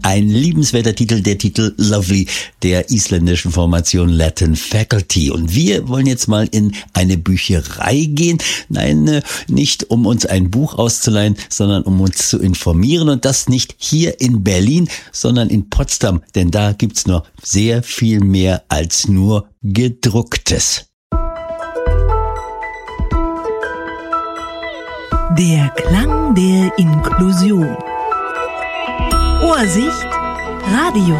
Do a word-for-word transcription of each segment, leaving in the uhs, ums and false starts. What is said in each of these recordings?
Ein liebenswerter Titel, der Titel Lovely der isländischen Formation Latin Faculty. Und wir wollen jetzt mal in eine Bücherei gehen. Nein, nicht um uns ein Buch auszuleihen, sondern um uns zu informieren. Und das nicht hier in Berlin, sondern in Potsdam. Denn da gibt's noch sehr viel mehr als nur Gedrucktes. Der Klang der Inklusion. Ohrsicht Radio.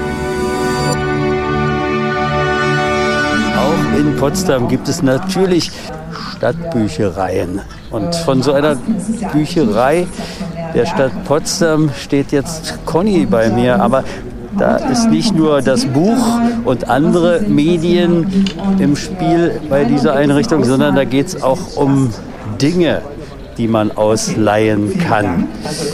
Auch in Potsdam gibt es natürlich Stadtbüchereien. Und von so einer Bücherei der Stadt Potsdam steht jetzt Conny bei mir. Aber da ist nicht nur das Buch und andere Medien im Spiel bei dieser Einrichtung, sondern da geht es auch um Dinge, die man ausleihen kann.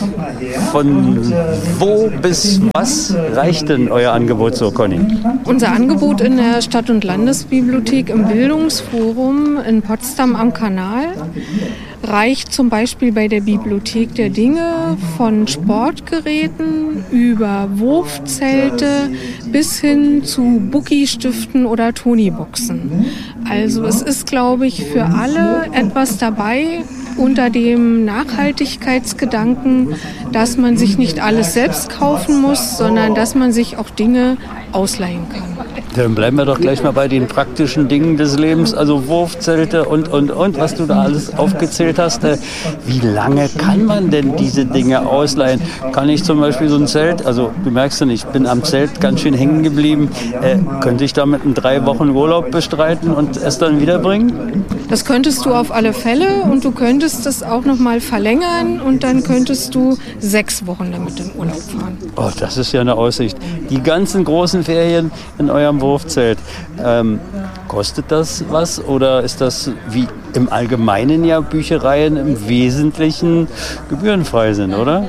Von wo bis was reicht denn euer Angebot so, Conny? Unser Angebot in der Stadt- und Landesbibliothek im Bildungsforum in Potsdam am Kanal reicht zum Beispiel bei der Bibliothek der Dinge von Sportgeräten über Wurfzelte bis hin zu Boogie-Stiften oder Tony-Boxen. Also es ist, glaube ich, für alle etwas dabei unter dem Nachhaltigkeitsgedanken, dass man sich nicht alles selbst kaufen muss, sondern dass man sich auch Dinge ausleihen kann. Dann bleiben wir doch gleich mal bei den praktischen Dingen des Lebens, also Wurfzelte und, und, und, was du da alles aufgezählt hast. Wie lange kann man denn diese Dinge ausleihen? Kann ich zum Beispiel so ein Zelt, also du merkst ja, ich bin am Zelt ganz schön hängen geblieben, äh, könnte ich damit einen drei Wochen Urlaub bestreiten und es dann wiederbringen? Das könntest du auf alle Fälle und du könntest es auch noch mal verlängern und dann könntest du sechs Wochen damit in Urlaub fahren. Oh, das ist ja eine Aussicht. Die ganzen großen Ferien in eurem Wurfzelt. Ähm, kostet das was oder ist das wie im Allgemeinen ja Büchereien im Wesentlichen gebührenfrei sind, oder?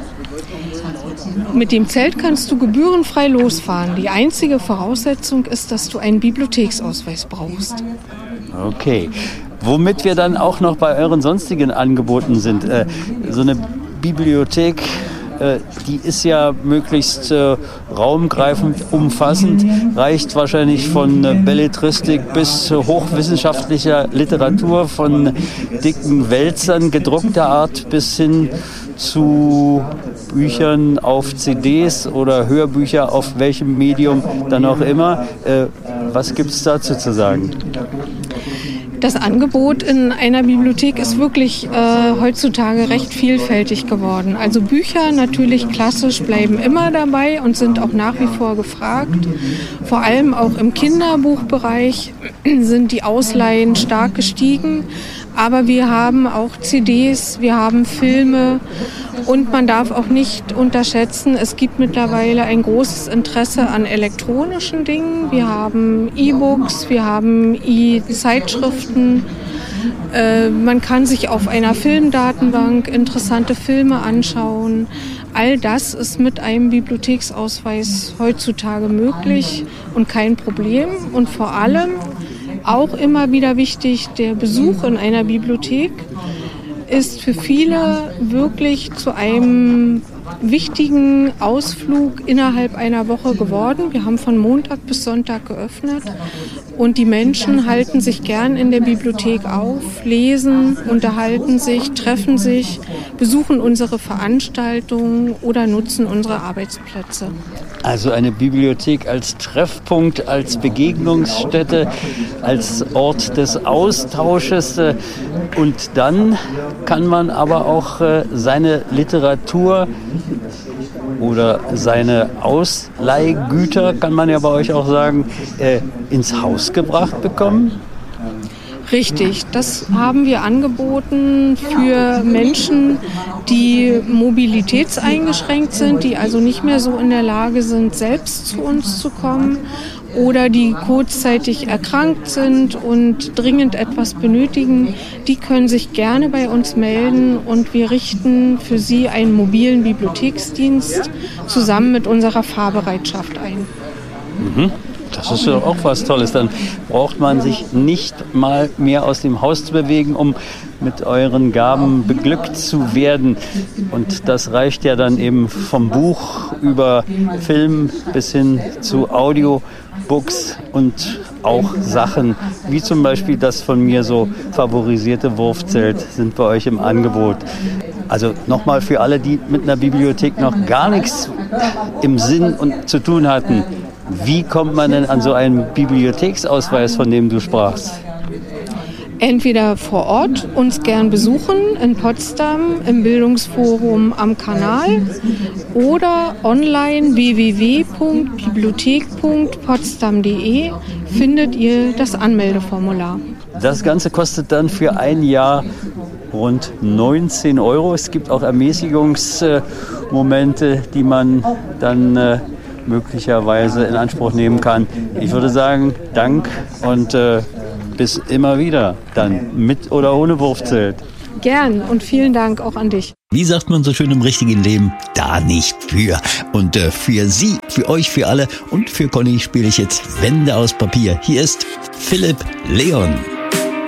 Mit dem Zelt kannst du gebührenfrei losfahren. Die einzige Voraussetzung ist, dass du einen Bibliotheksausweis brauchst. Okay. Womit wir dann auch noch bei euren sonstigen Angeboten sind. Äh, so eine Bibliothek, äh, die ist ja möglichst äh, raumgreifend, umfassend, reicht wahrscheinlich von äh, Belletristik bis äh, hochwissenschaftlicher Literatur, von dicken Wälzern gedruckter Art bis hin zu Büchern auf C Ds oder Hörbücher auf welchem Medium dann auch immer. Äh, was gibt es dazu zu sagen? Das Angebot in einer Bibliothek ist wirklich äh, heutzutage recht vielfältig geworden. Also Bücher natürlich klassisch bleiben immer dabei und sind auch nach wie vor gefragt. Vor allem auch im Kinderbuchbereich sind die Ausleihen stark gestiegen. Aber wir haben auch C Ds, wir haben Filme und man darf auch nicht unterschätzen, es gibt mittlerweile ein großes Interesse an elektronischen Dingen. Wir haben E-Books, wir haben E-Zeitschriften. Äh, man kann sich auf einer Filmdatenbank interessante Filme anschauen. All das ist mit einem Bibliotheksausweis heutzutage möglich und kein Problem. Und vor allem auch immer wieder wichtig, der Besuch in einer Bibliothek ist für viele wirklich zu einem wichtigen Ausflug innerhalb einer Woche geworden. Wir haben von Montag bis Sonntag geöffnet und die Menschen halten sich gern in der Bibliothek auf, lesen, unterhalten sich, treffen sich, besuchen unsere Veranstaltungen oder nutzen unsere Arbeitsplätze. Also eine Bibliothek als Treffpunkt, als Begegnungsstätte, als Ort des Austausches. Und dann kann man aber auch seine Literatur oder seine Ausleihgüter, kann man ja bei euch auch sagen, ins Haus gebracht bekommen. Richtig, das haben wir angeboten für Menschen, die mobilitätseingeschränkt sind, die also nicht mehr so in der Lage sind, selbst zu uns zu kommen oder die kurzzeitig erkrankt sind und dringend etwas benötigen. Die können sich gerne bei uns melden und wir richten für sie einen mobilen Bibliotheksdienst zusammen mit unserer Fahrbereitschaft ein. Mhm. Das ist ja auch was Tolles. Dann braucht man sich nicht mal mehr aus dem Haus zu bewegen, um mit euren Gaben beglückt zu werden. Und das reicht ja dann eben vom Buch über Film bis hin zu Audiobooks und auch Sachen, wie zum Beispiel das von mir so favorisierte Wurfzelt, sind bei euch im Angebot. Also nochmal für alle, die mit einer Bibliothek noch gar nichts im Sinn und zu tun hatten. Wie kommt man denn an so einen Bibliotheksausweis, von dem du sprachst? Entweder vor Ort uns gern besuchen in Potsdam im Bildungsforum am Kanal oder online w w w punkt bibliothek punkt potsdam punkt d e findet ihr das Anmeldeformular. Das Ganze kostet dann für ein Jahr rund neunzehn Euro. Es gibt auch Ermäßigungsmomente, die man dann äh, möglicherweise in Anspruch nehmen kann. Ich würde sagen, Dank und äh, bis immer wieder, dann mit oder ohne Wurfzelt. Gern und vielen Dank auch an dich. Wie sagt man so schön im richtigen Leben? Da nicht für. Und äh, für Sie, für euch, für alle und für Conny spiele ich jetzt Wände aus Papier. Hier ist Philipp Leon.